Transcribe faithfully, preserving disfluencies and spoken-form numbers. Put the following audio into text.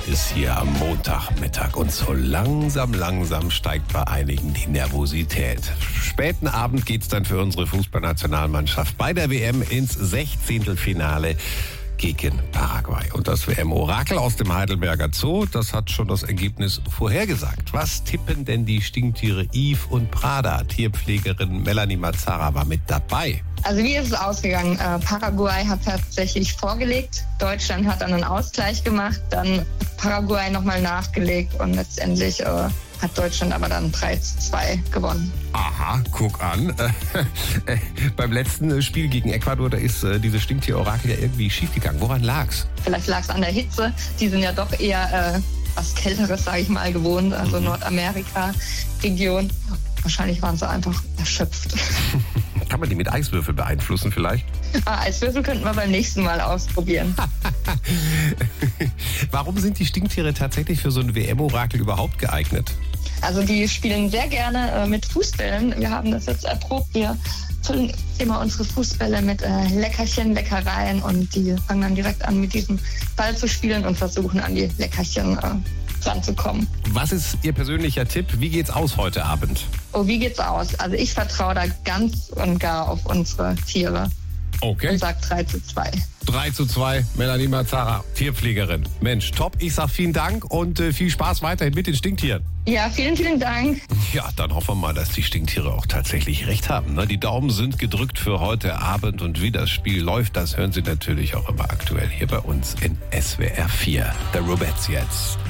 ist hier am Montagmittag und so langsam, langsam steigt bei einigen die Nervosität. Späten Abend geht's dann für unsere Fußballnationalmannschaft bei der W M ins Sechzehntelfinale gegen Paraguay. Und das W M-Orakel aus dem Heidelberger Zoo, das hat schon das Ergebnis vorhergesagt. Was tippen denn die Stinktiere Yves und Prada? Tierpflegerin Melanie Mazzara war mit dabei. Also wie ist es ausgegangen? Äh, Paraguay hat tatsächlich vorgelegt. Deutschland hat dann einen Ausgleich gemacht. Dann Paraguay nochmal nachgelegt. Und letztendlich äh, hat Deutschland aber dann drei zu zwei gewonnen. Aha, guck an. Äh, äh, beim letzten Spiel gegen Ecuador, da ist äh, dieses Stinktier-Orakel ja irgendwie schiefgegangen. Woran lag's? Vielleicht lag es an der Hitze. Die sind ja doch eher äh, was Kälteres, sage ich mal, gewohnt. Also mhm. Nordamerika-Region. Wahrscheinlich waren sie einfach erschöpft. Kann man die mit Eiswürfel beeinflussen vielleicht? Ah, Eiswürfel könnten wir beim nächsten Mal ausprobieren. Warum sind die Stinktiere tatsächlich für so ein W M-Orakel überhaupt geeignet? Also die spielen sehr gerne äh, mit Fußbällen. Wir haben das jetzt erprobt. Wir füllen immer unsere Fußbälle mit äh, Leckerchen, Leckereien und die fangen dann direkt an, mit diesem Ball zu spielen und versuchen an die Leckerchen äh, ranzukommen. Was ist Ihr persönlicher Tipp? Wie geht's aus heute Abend? Oh, wie geht's aus? Also ich vertraue da ganz und gar auf unsere Tiere. Okay. Und sag drei zu zwei. drei zu zwei, Melanie Mazzara, Tierpflegerin. Mensch, top. Ich sag vielen Dank und äh, viel Spaß weiterhin mit den Stinktieren. Ja, vielen, vielen Dank. Ja, dann hoffen wir mal, dass die Stinktiere auch tatsächlich recht haben. Ne? Die Daumen sind gedrückt für heute Abend und wie das Spiel läuft, das hören Sie natürlich auch immer aktuell hier bei uns in S W R vier. The Rubettes jetzt.